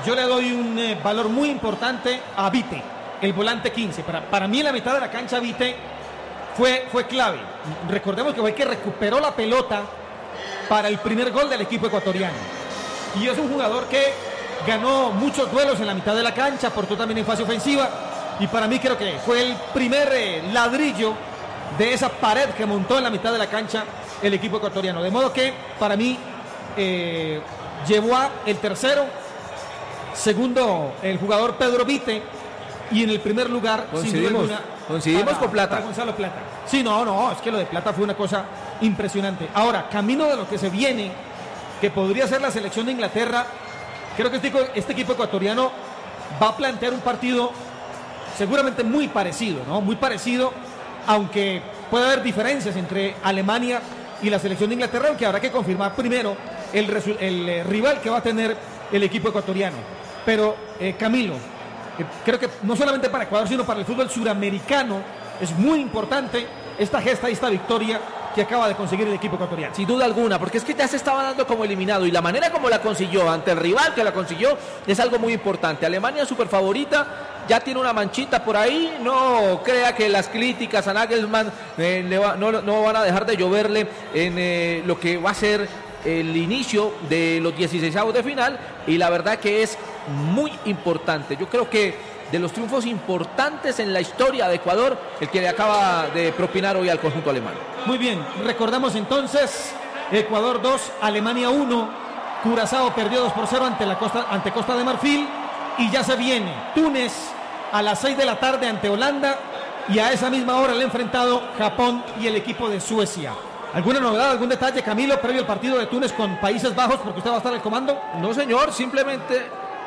yo le doy un valor muy importante a Vite, el volante 15. Para mí en la mitad de la cancha Vite fue clave. Recordemos que fue el que recuperó la pelota para el primer gol del equipo ecuatoriano. Y es un jugador que ganó muchos duelos en la mitad de la cancha, aportó también en fase ofensiva. Y para mí creo que fue el primer ladrillo de esa pared que montó en la mitad de la cancha el equipo ecuatoriano. De modo que para mí llevó a el tercero, segundo el jugador Pedro Vite, y en el primer lugar coincidimos con Plata. Para Gonzalo Plata. Sí, no, es que lo de Plata fue una cosa impresionante. Ahora, camino de lo que se viene, que podría ser la selección de Inglaterra, creo que este equipo ecuatoriano va a plantear un partido seguramente muy parecido, ¿no? Muy parecido, aunque puede haber diferencias entre Alemania y la selección de Inglaterra, aunque habrá que confirmar primero el rival que va a tener el equipo ecuatoriano. Pero Camilo, creo que no solamente para Ecuador, sino para el fútbol suramericano es muy importante esta gesta y esta victoria que acaba de conseguir el equipo ecuatoriano. Sin duda alguna, porque es que ya se estaba dando como eliminado, y la manera como la consiguió ante el rival que la consiguió es algo muy importante. Alemania, súper favorita, ya tiene una manchita por ahí. No crea que las críticas a Nagelsmann no van a dejar de lloverle en lo que va a ser el inicio de los 16avos de final, y la verdad que es muy importante. Yo creo que de los triunfos importantes en la historia de Ecuador, el que le acaba de propinar hoy al conjunto alemán. Muy bien, recordamos entonces: Ecuador 2, Alemania 1, Curazao perdió 2-0 ante Costa de Marfil, y ya se viene Túnez a las 6 de la tarde ante Holanda, y a esa misma hora el enfrentado Japón y el equipo de Suecia. ¿Alguna novedad, algún detalle, Camilo, previo al partido de Túnez con Países Bajos, porque usted va a estar al comando? No, señor, simplemente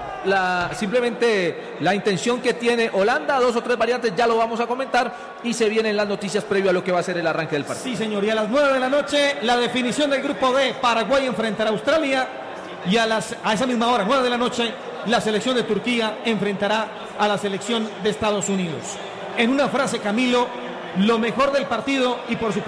la intención que tiene Holanda, 2 o 3 variantes, ya lo vamos a comentar, y se vienen las noticias previo a lo que va a ser el arranque del partido. Sí, señor, y a las 9 de la noche la definición del grupo D: Paraguay enfrentará a Australia, y a esa misma hora, 9 de la noche, la selección de Turquía enfrentará a la selección de Estados Unidos. En una frase, Camilo, lo mejor del partido, y por supuesto